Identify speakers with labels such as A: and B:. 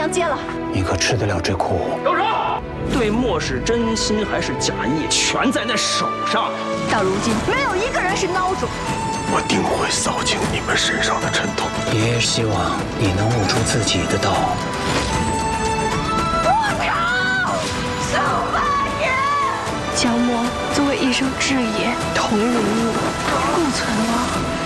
A: 上街了。
B: 你可吃得了这苦？
C: 住手！对墨是真心还是假意，全在那手上。
A: 到如今，没有一个人是孬种。
D: 我定会扫清你们身上的尘土。
B: 爷爷希望你能悟出自己的道。
A: 不成，受霸业！
E: 江墨作为一生挚也，同荣辱，共存亡。